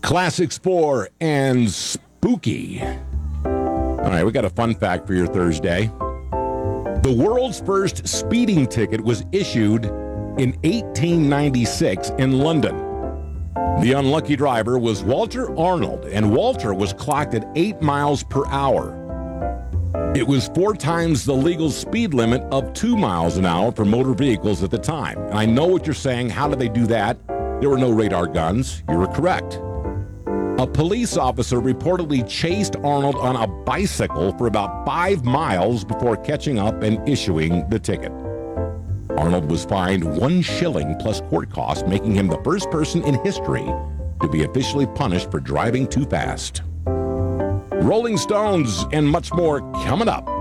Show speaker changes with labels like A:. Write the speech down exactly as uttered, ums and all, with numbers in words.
A: Classics four and spooky. All right, we got a fun fact for your Thursday. The world's first speeding ticket was issued in eighteen ninety-six in London. The unlucky driver was Walter Arnold, and Walter was clocked at eight miles per hour. It was four times the legal speed limit of two miles an hour for motor vehicles at the time. And I know what you're saying. How did they do that? There were no radar guns. You were correct. A police officer reportedly chased Arnold on a bicycle for about five miles before catching up and issuing the ticket. Arnold was fined one shilling plus court costs, making him the first person in history to be officially punished for driving too fast. Rolling Stones and much more coming up